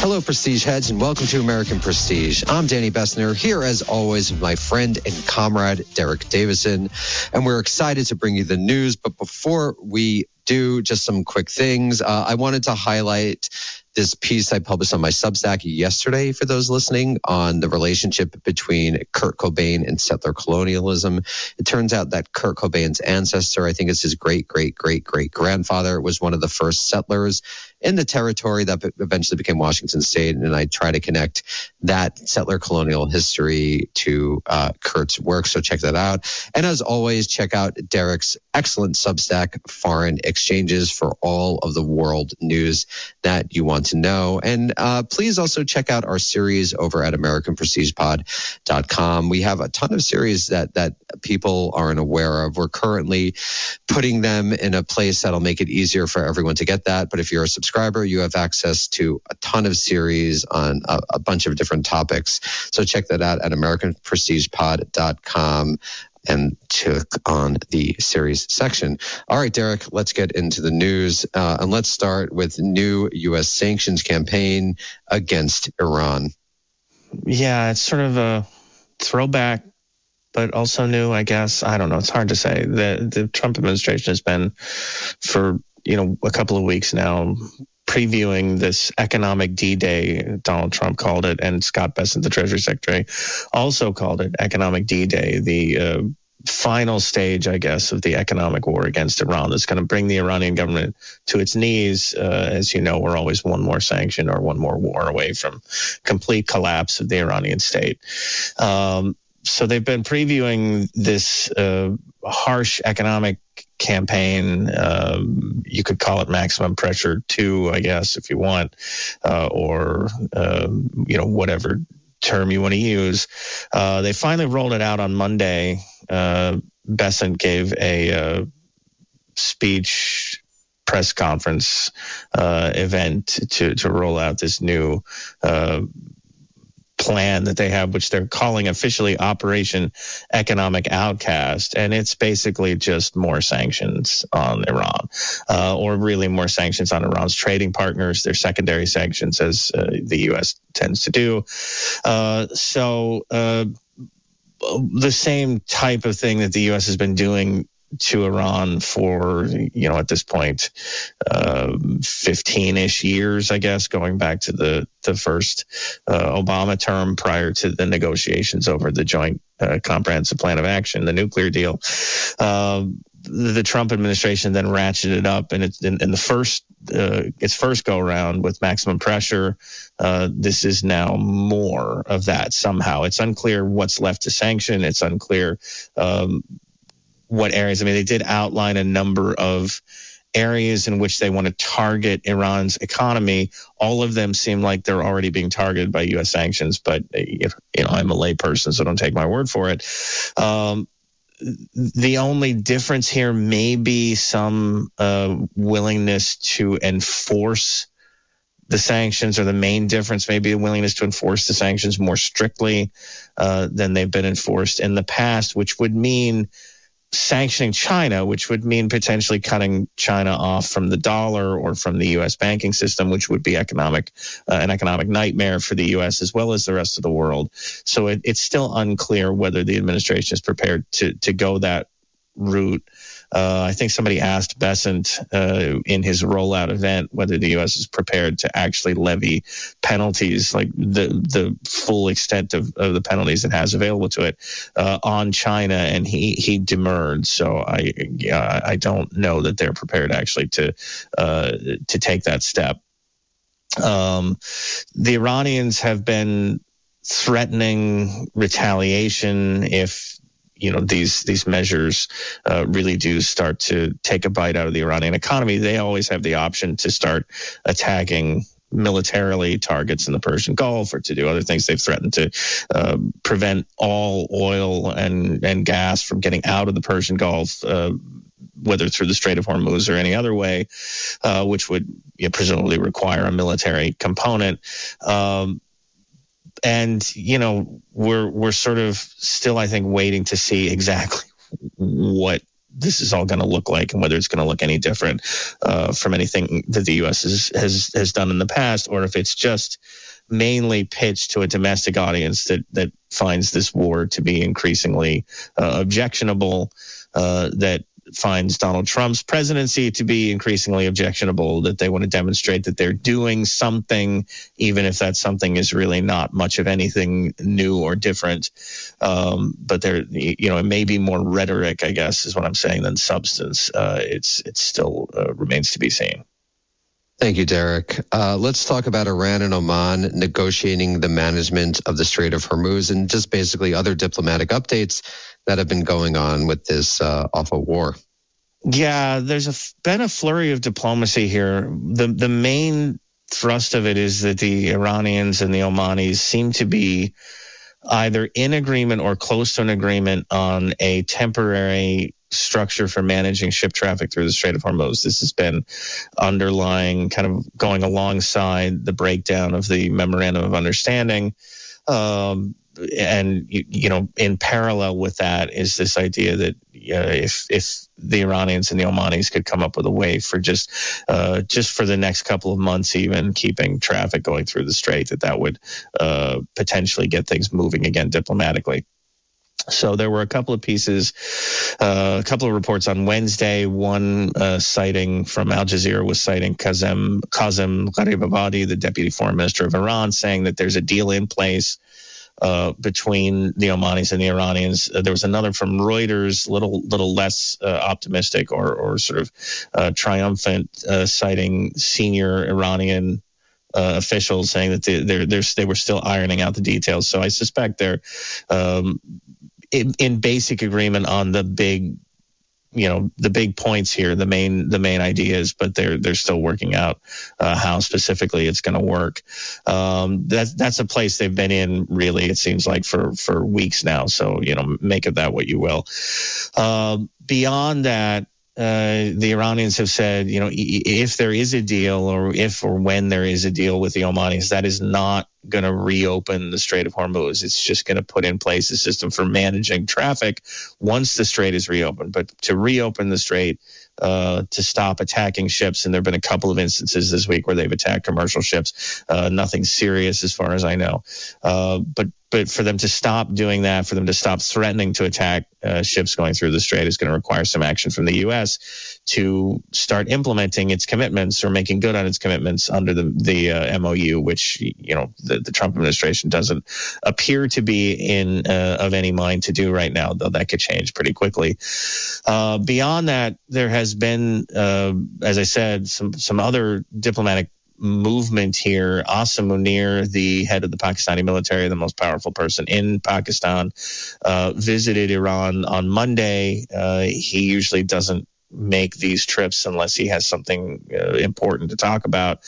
Hello, Prestige heads, and welcome to American Prestige. I'm Danny Bessner, here as always with my friend and comrade, Derek Davison, and we're excited to bring you the news. But before we do, just some quick things. I wanted to highlight this piece I published on my Substack yesterday for those listening on the relationship between Kurt Cobain and settler colonialism. It turns out that Kurt Cobain's ancestor, I think it's his great-great-great-great-grandfather, was one of the first settlers in the territory that eventually became Washington State. And I try to connect that settler colonial history to Kurt's work. So check that out. And as always, check out Derek's excellent Substack, Foreign Exchanges, for all of the world news that you want to know. And please also check out our series over at AmericanPrestigePod.com. We have a ton of series that people aren't aware of. We're currently putting them in a place that'll make it easier for everyone to get that. But if you're a subscriber, you have access to a ton of series on a bunch of different topics. So check that out at AmericanPrestigePod.com and click on the series section. All right, Derek, let's get into the news. And let's start with new U.S. sanctions campaign against Iran. Yeah, it's sort of a throwback, but also new, I guess. I don't know. It's hard to say. The Trump administration has been for, a couple of weeks now previewing this economic D-Day, Donald Trump called it, and Scott Bessent, the Treasury Secretary, also called it economic D-Day, the final stage, I guess, of the economic war against Iran that's going to bring the Iranian government to its knees. As you know, we're always one more sanction or one more war away from complete collapse of the Iranian state. So they've been previewing this harsh economic campaign. You could call it maximum pressure 2, I guess, if you want, or whatever term you want to use. They finally rolled it out on Monday. Bessent gave a speech press conference event to roll out this new plan that they have, which they're calling officially Operation Economic Outcast. And it's basically just more sanctions on Iran, or really more sanctions on Iran's trading partners, their secondary sanctions, as the U.S. tends to do. The same type of thing that the U.S. has been doing to Iran for, at this point, 15-ish years, I guess, going back to the first Obama term prior to the negotiations over the Joint Comprehensive Plan of Action, the nuclear deal. The Trump administration then ratcheted up, and it's in its first go around with maximum pressure. This is now more of that somehow. It's unclear what's left to sanction. It's unclear what areas. I mean, they did outline a number of areas in which they want to target Iran's economy. All of them seem like they're already being targeted by U.S. sanctions, but I'm a layperson, so don't take my word for it. The only difference here may be some willingness to enforce the sanctions, or the main difference may be a willingness to enforce the sanctions more strictly than they've been enforced in the past, which would mean sanctioning China, which would mean potentially cutting China off from the dollar or from the U.S. banking system, which would be an economic nightmare for the U.S. as well as the rest of the world. So it's still unclear whether the administration is prepared to go that route. I think somebody asked Bessent in his rollout event whether the U.S. is prepared to actually levy penalties, like the full extent of the penalties it has available to it on China, and he demurred. So I don't know that they're prepared actually to take that step. The Iranians have been threatening retaliation if these measures really do start to take a bite out of the Iranian economy. They always have the option to start attacking militarily targets in the Persian Gulf, or to do other things. They've threatened to prevent all oil and gas from getting out of the Persian Gulf, whether through the Strait of Hormuz or any other way, which would presumably require a military component. And, we're sort of still, I think, waiting to see exactly what this is all going to look like and whether it's going to look any different from anything that the U.S. has done in the past, or if it's just mainly pitched to a domestic audience that finds this war to be increasingly objectionable, that finds Donald Trump's presidency to be increasingly objectionable, that they want to demonstrate that they're doing something, even if that something is really not much of anything new or different. But there, it may be more rhetoric, I guess, is what I'm saying, than substance. It still remains to be seen. Thank you, Derek. Let's talk about Iran and Oman negotiating the management of the Strait of Hormuz and just basically other diplomatic updates that have been going on with this awful war. Yeah, there's been a flurry of diplomacy here. The main thrust of it is that the Iranians and the Omanis seem to be either in agreement or close to an agreement on a temporary structure for managing ship traffic through the Strait of Hormuz. This has been underlying, kind of going alongside the breakdown of the Memorandum of Understanding. And, in parallel with that is this idea that if the Iranians and the Omanis could come up with a way for just for the next couple of months, even keeping traffic going through the strait, that would potentially get things moving again diplomatically. So there were a couple of pieces, a couple of reports on Wednesday. One citing from Al Jazeera was citing Qasem Gharibabadi, the deputy foreign minister of Iran, saying that there's a deal in place between the Omanis and the Iranians. There was another from Reuters, little less optimistic or sort of triumphant, citing senior Iranian officials saying that they were still ironing out the details. So I suspect they're in basic agreement on the big points here, the main ideas, but they're still working out how specifically it's going to work. That's a place they've been in, really, it seems like for weeks now. So, make of that what you will. Beyond that, the Iranians have said, if there is a deal, or if or when there is a deal with the Omanis, that is not going to reopen the Strait of Hormuz. It's just going to put in place a system for managing traffic once the strait is reopened. But to reopen the strait, to stop attacking ships, and there have been a couple of instances this week where they've attacked commercial ships, nothing serious as far as I know. But for them to stop doing that, for them to stop threatening to attack ships going through the strait, is going to require some action from the U.S. to start implementing its commitments or making good on its commitments under the MOU, which the Trump administration doesn't appear to be of any mind to do right now, though that could change pretty quickly. Beyond that, there has been, as I said, some other diplomatic movement here. Asim Munir, the head of the Pakistani military, the most powerful person in Pakistan, visited Iran on Monday. He usually doesn't make these trips unless he has something important to talk about.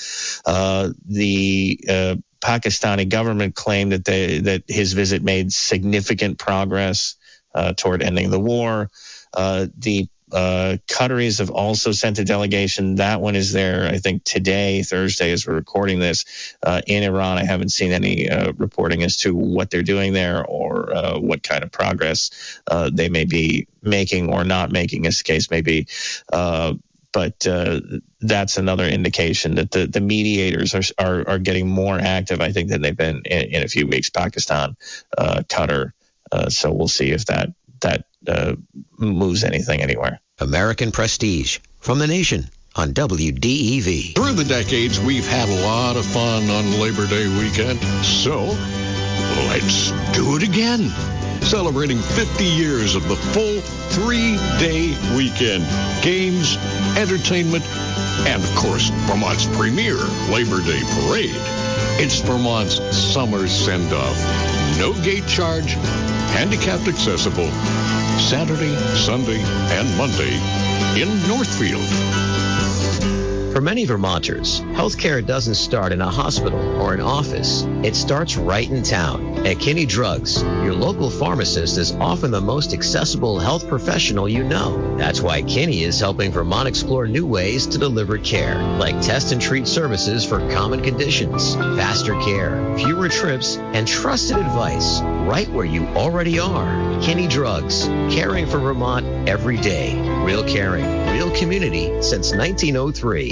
The Pakistani government claimed that his visit made significant progress toward ending the war. The Qataris have also sent a delegation. That one is there, I think, today, Thursday, as we're recording this, in Iran. I haven't seen any reporting as to what they're doing there or what kind of progress they may be making or not making, as the case may be. But that's another indication that the mediators are getting more active, I think, than they've been in a few weeks. Pakistan, Qatar. So we'll see if that moves anything anywhere. American Prestige from The Nation on WDEV. Through the decades, we've had a lot of fun on Labor Day weekend, so let's do it again. Celebrating 50 years of the full 3-day weekend. Games, entertainment, and, of course, Vermont's premier Labor Day parade. It's Vermont's summer send-off. No gate charge, handicapped accessible, Saturday, Sunday, and Monday in Northfield. For many Vermonters, healthcare doesn't start in a hospital or an office. It starts right in town. At Kinney Drugs, your local pharmacist is often the most accessible health professional you know. That's why Kinney is helping Vermont explore new ways to deliver care, like test and treat services for common conditions, faster care, fewer trips, and trusted advice right where you already are. Kinney Drugs, caring for Vermont every day. Real caring, real community since 1903.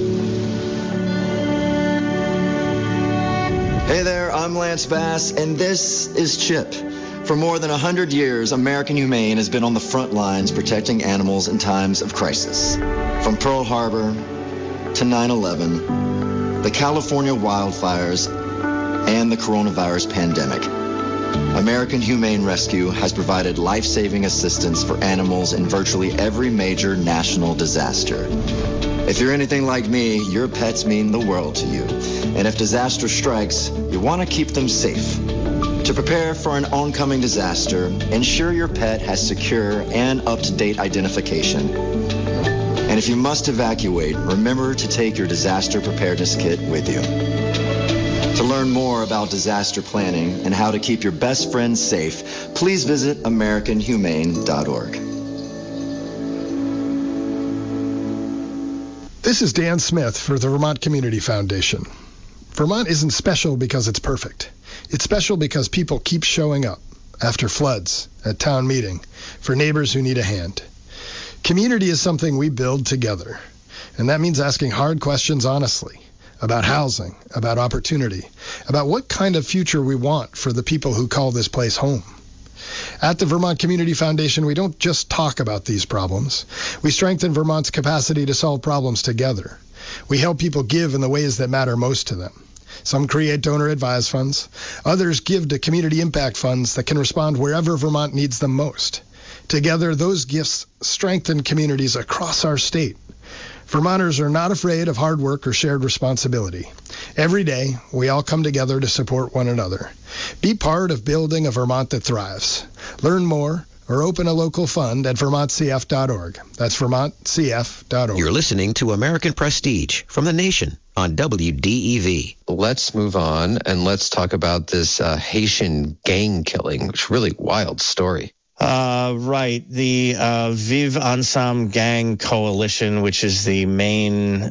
Hey there, I'm Lance Bass, and this is Chip. For more than 100 years, American Humane has been on the front lines protecting animals in times of crisis. From Pearl Harbor to 9/11, the California wildfires, and the coronavirus pandemic, American Humane Rescue has provided life-saving assistance for animals in virtually every major national disaster. If you're anything like me, your pets mean the world to you. And if disaster strikes, you want to keep them safe. To prepare for an oncoming disaster, ensure your pet has secure and up-to-date identification. And if you must evacuate, remember to take your disaster preparedness kit with you. To learn more about disaster planning and how to keep your best friends safe, please visit AmericanHumane.org. This is Dan Smith for the Vermont Community Foundation. Vermont isn't special because it's perfect. It's special because people keep showing up after floods, at town meeting, for neighbors who need a hand. Community is something we build together, and that means asking hard questions honestly about housing, about opportunity, about what kind of future we want for the people who call this place home. At the Vermont Community Foundation, we don't just talk about these problems. We strengthen Vermont's capacity to solve problems together. We help people give in the ways that matter most to them. Some create donor-advised funds. Others give to community impact funds that can respond wherever Vermont needs them most. Together, those gifts strengthen communities across our state. Vermonters are not afraid of hard work or shared responsibility. Every day, we all come together to support one another. Be part of building a Vermont that thrives. Learn more or open a local fund at vermontcf.org. That's vermontcf.org. You're listening to American Prestige from The Nation on WDEV. Let's move on and let's talk about this Haitian gang killing, which is a really wild story. Right. The Vive Ensemble Gang Coalition, which is the main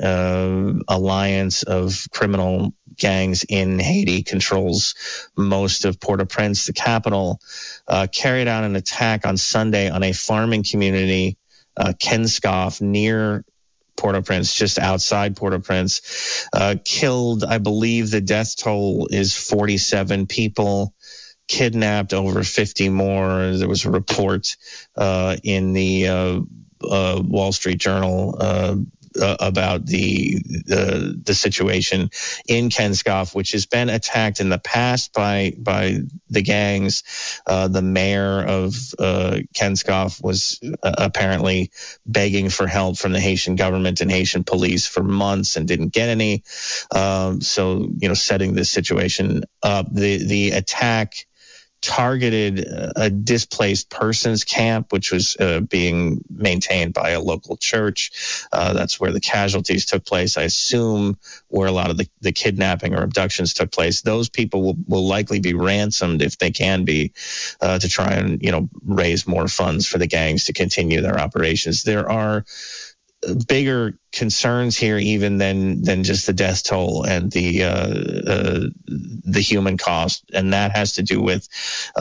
alliance of criminal gangs in Haiti, controls most of Port-au-Prince, the capital, carried out an attack on Sunday on a farming community, Kenscoff, near Port-au-Prince, just outside Port-au-Prince. Killed, I believe the death toll is 47 people. Kidnapped over 50 more. There was a report in the Wall Street Journal about the situation in Kenscoff, which has been attacked in the past by the gangs. The mayor of Kenscoff was apparently begging for help from the Haitian government and Haitian police for months and didn't get any. So, setting this situation up, the attack targeted a displaced persons camp, which was being maintained by a local church. That's where the casualties took place. I assume where a lot of the kidnapping or abductions took place. Those people will likely be ransomed if they can be, to try and raise more funds for the gangs to continue their operations. There are bigger concerns here even than just the death toll and the human cost, and that has to do with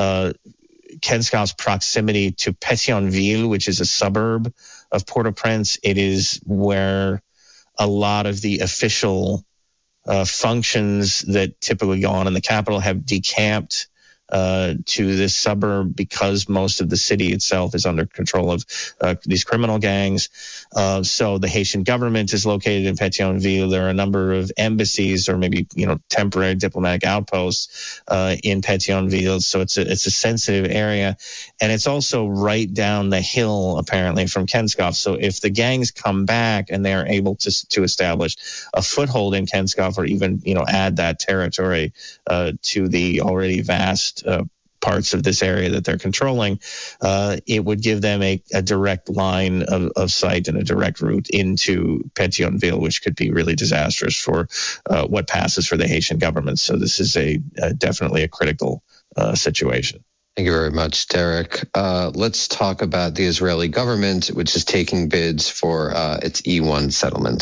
Kenscoff's proximity to Pétionville, which is a suburb of Port-au-Prince. It is where a lot of the official functions that typically go on in the capital have decamped to this suburb because most of the city itself is under control of these criminal gangs. So the Haitian government is located in Pétionville. There are a number of embassies or maybe temporary diplomatic outposts in Pétionville. So it's a sensitive area, and it's also right down the hill apparently from Kenscoff. So if the gangs come back and they are able to establish a foothold in Kenscoff, or even add that territory to the already vast parts of this area that they're controlling, it would give them a direct line of sight and a direct route into Pétionville, which could be really disastrous for what passes for the Haitian government. So this is definitely a critical situation. Thank you very much, Derek. Let's talk about the Israeli government, which is taking bids for its E1 settlement.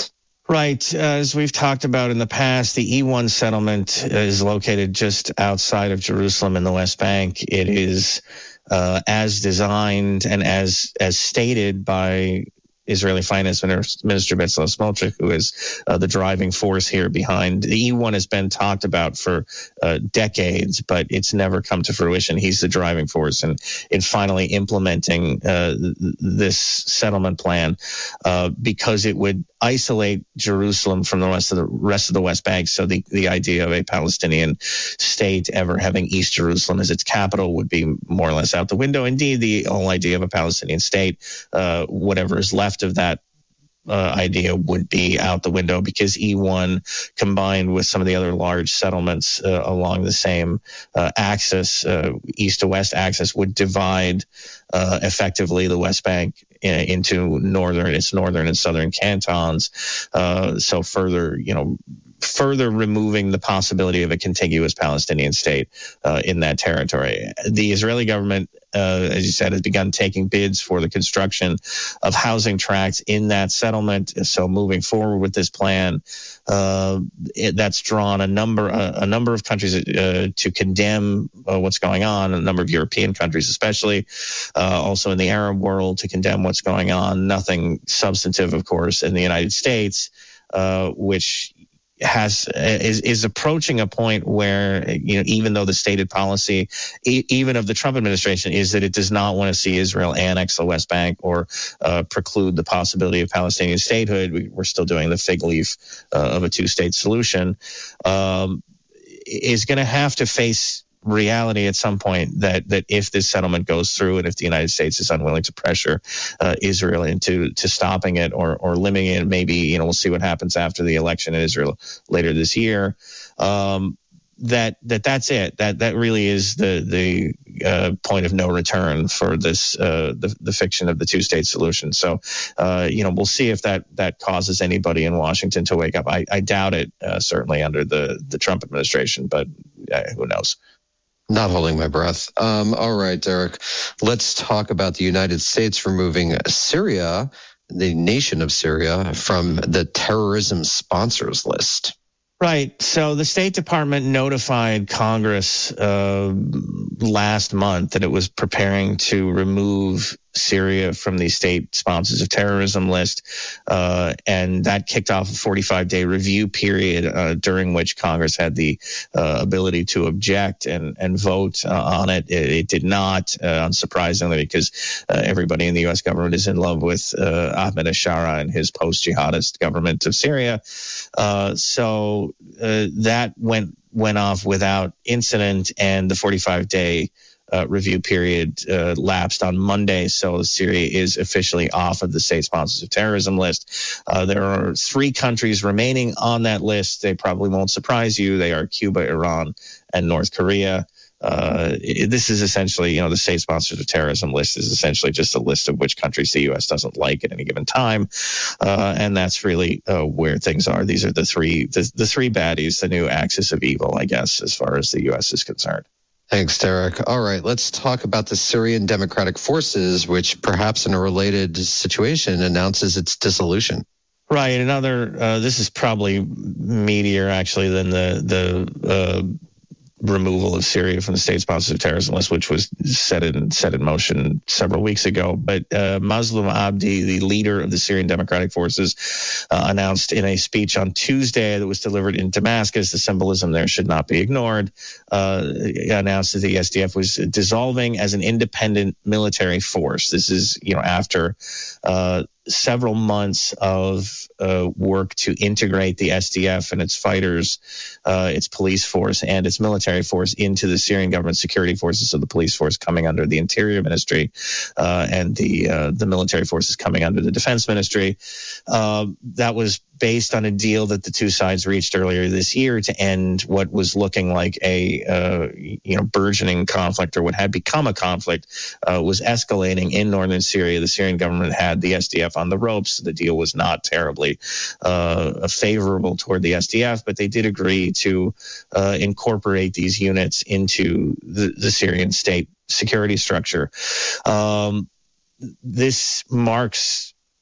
Right. As we've talked about in the past, the E1 settlement is located just outside of Jerusalem in the West Bank. It is as designed and as stated by Israeli Finance Minister Bezalel Smotrich, who is the driving force here behind. The E1 has been talked about for decades, but it's never come to fruition. He's the driving force in finally implementing this settlement plan because it would isolate Jerusalem from the rest of the West Bank. So the idea of a Palestinian state ever having East Jerusalem as its capital would be more or less out the window. Indeed, the whole idea of a Palestinian state, whatever is left of that idea would be out the window, because E1 combined with some of the other large settlements along the same axis, east to west axis, would divide effectively the West Bank into northern and southern cantons. So further removing the possibility of a contiguous Palestinian state in that territory. The Israeli government, as you said, has begun taking bids for the construction of housing tracts in that settlement. So moving forward with this plan, that's drawn a number of countries to condemn what's going on, a number of European countries especially, also in the Arab world to condemn what's going on. Nothing substantive, of course, in the United States, which is approaching a point where, even though the stated policy, even of the Trump administration, is that it does not want to see Israel annex the West Bank or preclude the possibility of Palestinian statehood, we're still doing the fig leaf of a two-state solution, is going to have to face reality at some point that if this settlement goes through and if the United States is unwilling to pressure Israel into stopping it or limiting it, maybe we'll see what happens after the election in Israel later this year. That's it. That really is the point of no return for this the fiction of the two-state solution. So we'll see if that causes anybody in Washington to wake up. I doubt it, certainly under the Trump administration, but who knows. Not holding my breath. All right, Derek, let's talk about the United States removing Syria, the nation of Syria, from the terrorism sponsors list. Right. So the State Department notified Congress last month that it was preparing to remove Syria from the state sponsors of terrorism list, and that kicked off a 45-day review period during which Congress had the ability to object and vote on it. It did not, unsurprisingly, because everybody in the U.S. government is in love with Ahmed al-Shara and his post-jihadist government of Syria. So that went off without incident, and the 45-day review period lapsed on Monday, so Syria is officially off of the state sponsors of terrorism list. There are 3 countries remaining on that list. They probably won't surprise you. They are Cuba, Iran, and North Korea. This is essentially, the state sponsors of terrorism list is essentially just a list of which countries the U.S. doesn't like at any given time, and that's really where things are. These are the three baddies, the new axis of evil, I guess, as far as the U.S. is concerned. Thanks, Derek. All right, let's talk about the Syrian Democratic Forces, which perhaps in a related situation announces its dissolution. Right. Another, this is probably meatier actually than the removal of Syria from the state sponsors of terrorism list, which was set in motion several weeks ago. But Mazloum Abdi, the leader of the Syrian Democratic Forces, announced in a speech on Tuesday that was delivered in Damascus, the symbolism there should not be ignored, announced that the SDF was dissolving as an independent military force. This is, after several months of work to integrate the SDF and its fighters, its police force and its military force into the Syrian government security forces. So the police force coming under the Interior Ministry and the military forces coming under the Defense Ministry. That was based on a deal that the two sides reached earlier this year to end what was looking like a burgeoning conflict, or what had become a conflict was escalating in northern Syria. The Syrian government had the SDF on the ropes. The deal was not terribly favorable toward the SDF, but they did agree to incorporate these units into the Syrian state security structure. This marks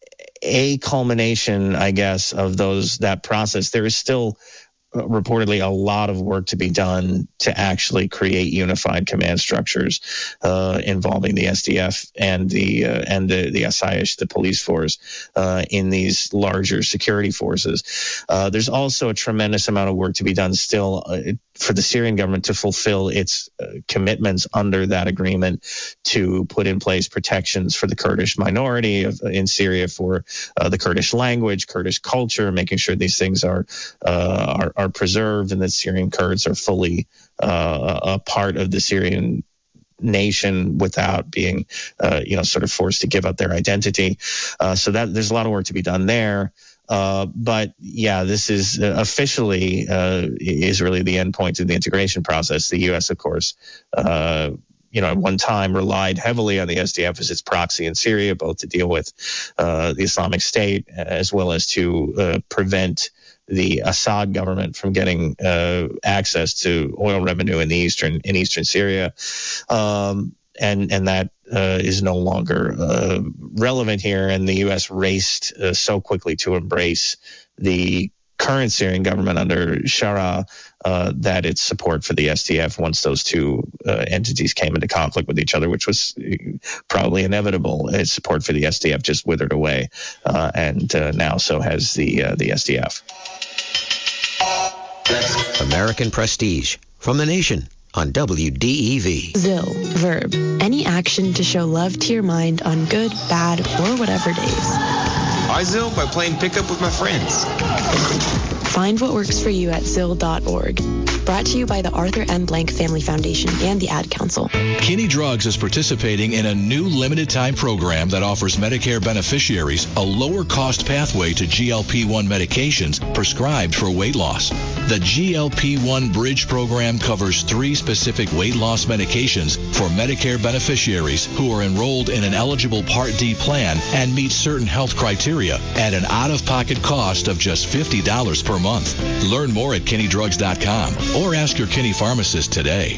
a culmination, I guess, of that process. There is still reportedly a lot of work to be done to actually create unified command structures involving the SDF and the SIS, the police force, in these larger security forces. There's also a tremendous amount of work to be done still for the Syrian government to fulfill its commitments under that agreement to put in place protections for the Kurdish minority in Syria, for the Kurdish language, Kurdish culture, making sure these things are preserved and that Syrian Kurds are fully a part of the Syrian nation without being, sort of forced to give up their identity. So that there's a lot of work to be done there. But yeah, this is officially is really the end point of the integration process. The U.S., of course, at one time relied heavily on the SDF as its proxy in Syria, both to deal with the Islamic State as well as to prevent the Assad government from getting access to oil revenue in eastern Syria, and that is no longer relevant here. And the U.S. raced so quickly to embrace the current Syrian government under Shara that its support for the SDF, once those two entities came into conflict with each other, which was probably inevitable, its support for the SDF just withered away, and now so has the SDF. American Prestige from The Nation on WDEV. ZIL, verb, any action to show love to your mind on good, bad, or whatever days. I ZIL by playing pickup with my friends. Find what works for you at ZIL.org. Brought to you by the Arthur M. Blank Family Foundation and the Ad Council. Kinney Drugs is participating in a new limited-time program that offers Medicare beneficiaries a lower-cost pathway to GLP-1 medications prescribed for weight loss. The GLP-1 Bridge program covers 3 specific weight loss medications for Medicare beneficiaries who are enrolled in an eligible Part D plan and meet certain health criteria at an out-of-pocket cost of just $50 per month. Learn more at KinneyDrugs.com or ask your Kinney pharmacist today.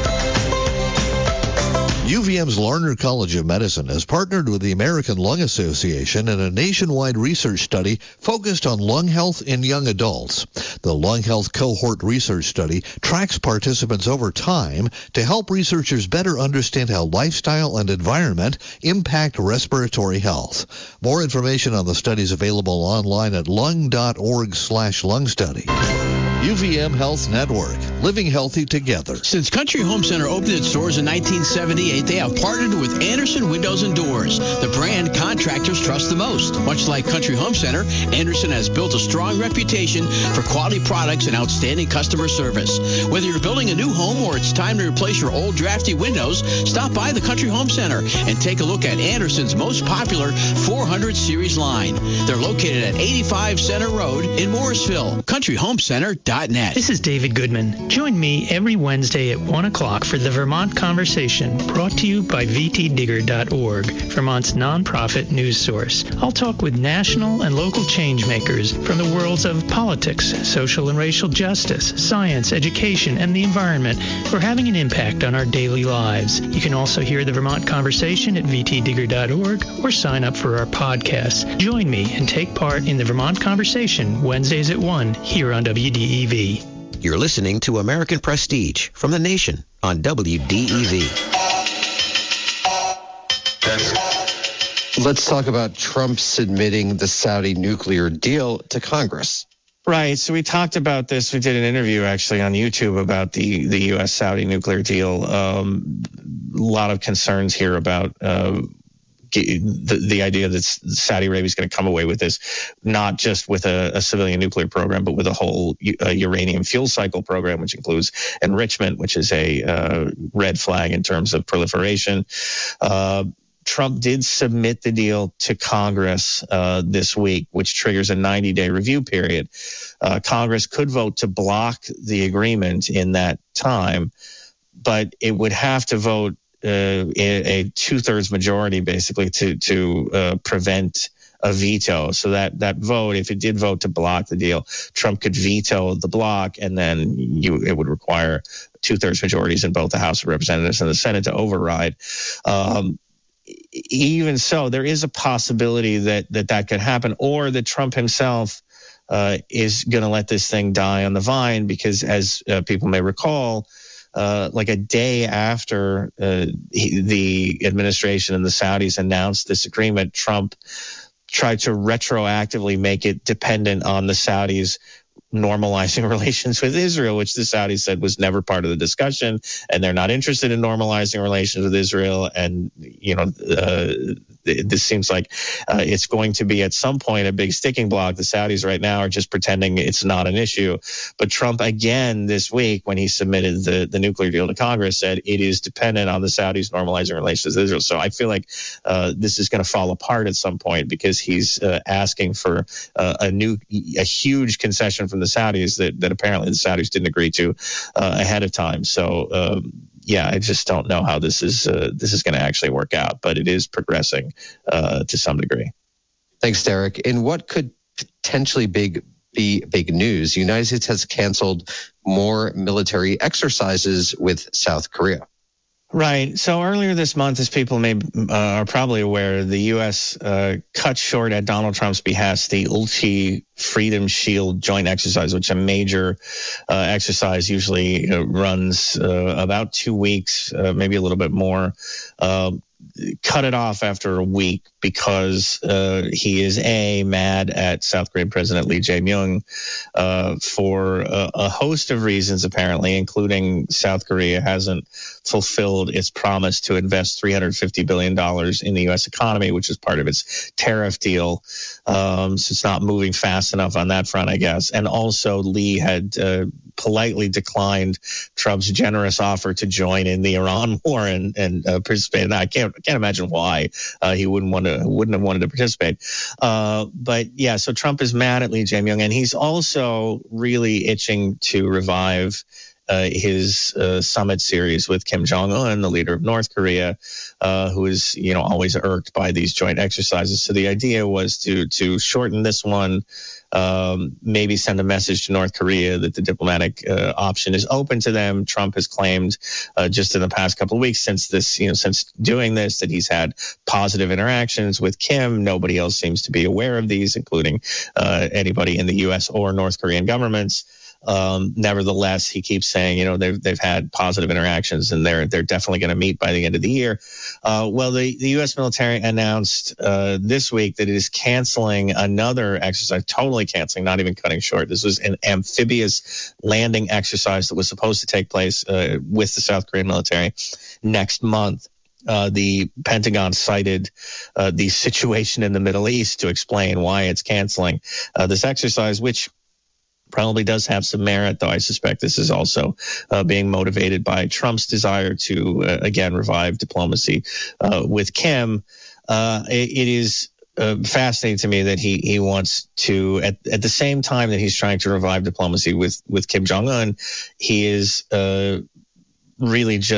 UVM's Larner College of Medicine has partnered with the American Lung Association in a nationwide research study focused on lung health in young adults. The Lung Health Cohort Research Study tracks participants over time to help researchers better understand how lifestyle and environment impact respiratory health. More information on the study is available online at lung.org/lung study. UVM Health Network, living healthy together. Since Country Home Center opened its doors in 1978, they have partnered with Anderson Windows and Doors, the brand contractors trust the most. Much like Country Home Center, Anderson has built a strong reputation for quality products and outstanding customer service. Whether you're building a new home or it's time to replace your old drafty windows, stop by the Country Home Center and take a look at Anderson's most popular 400 series line. They're located at 85 Center Road in Morrisville. CountryHomeCenter.net. This is David Goodman. Join me every Wednesday at 1 o'clock for the Vermont Conversation, brought to you by VTDigger.org, Vermont's nonprofit news source. I'll talk with national and local change makers from the worlds of politics, social and racial justice, science, education, and the environment who are having an impact on our daily lives. You can also hear the Vermont Conversation at VTDigger.org or sign up for our podcasts. Join me and take part in the Vermont Conversation Wednesdays at 1 here on WDEV. You're listening to American Prestige from The Nation on WDEV. Let's talk about Trump submitting the Saudi nuclear deal to Congress. Right. So we talked about this. We did an interview actually on YouTube about the U.S.-Saudi nuclear deal. A lot of concerns here about the idea that Saudi Arabia is going to come away with this, not just with a civilian nuclear program, but with a whole uranium fuel cycle program, which includes enrichment, which is a red flag in terms of proliferation. Trump did submit the deal to Congress this week, which triggers a 90-day review period. Congress could vote to block the agreement in that time, but it would have to vote a two-thirds majority, basically, to prevent a veto. So that vote, if it did vote to block the deal, Trump could veto the block, and then it would require two-thirds majorities in both the House of Representatives and the Senate to override. even so, there is a possibility that could happen, or that Trump himself is going to let this thing die on the vine, because as people may recall, like a day after the administration and the Saudis announced this agreement, Trump tried to retroactively make it dependent on the Saudis normalizing relations with Israel, which the Saudis said was never part of the discussion, and they're not interested in normalizing relations with Israel. And, this seems like it's going to be at some point a big sticking block. The Saudis right now are just pretending it's not an issue. But Trump, again, this week, when he submitted the nuclear deal to Congress, said it is dependent on the Saudis normalizing relations with Israel. So I feel like this is going to fall apart at some point, because he's asking for a huge concession from the Saudis that apparently the Saudis didn't agree to ahead of time. So I just don't know how this is going to actually work out, but it is progressing to some degree. Thanks, Derek. In what could potentially be big news, the United States has canceled more military exercises with South Korea. Right. So earlier this month, as people are probably aware, the U.S. cut short at Donald Trump's behest the Ulchi Freedom Shield joint exercise, which a major exercise usually runs about 2 weeks, maybe a little bit more. Cut it off after a week because he is mad at South Korean President Lee Jae-myung for a host of reasons, apparently, including South Korea hasn't fulfilled its promise to invest $350 billion in the U.S. economy, which is part of its tariff deal. So it's not moving fast enough on that front, I guess. And also Lee had politely declined Trump's generous offer to join in the Iran war and participate in that. I can't imagine why he wouldn't have wanted to participate. But yeah, so Trump is mad at Lee Jae-myung, and he's also really itching to revive his summit series with Kim Jong-un, the leader of North Korea, who is always irked by these joint exercises. So the idea was to shorten this one, maybe send a message to North Korea that the diplomatic option is open to them. Trump has claimed just in the past couple of weeks since doing this that he's had positive interactions with Kim. Nobody else seems to be aware of these, including anybody in the U.S. or North Korean governments. Nevertheless, he keeps saying, they've had positive interactions and they're definitely going to meet by the end of the year. Well, the U.S. military announced this week that it is canceling another exercise, totally canceling, not even cutting short. This was an amphibious landing exercise that was supposed to take place with the South Korean military next month. The Pentagon cited the situation in the Middle East to explain why it's canceling this exercise, which probably does have some merit, though I suspect this is also being motivated by Trump's desire to, again, revive diplomacy with Kim. It is fascinating to me that he wants to, at the same time that he's trying to revive diplomacy with Kim Jong-un, he is really just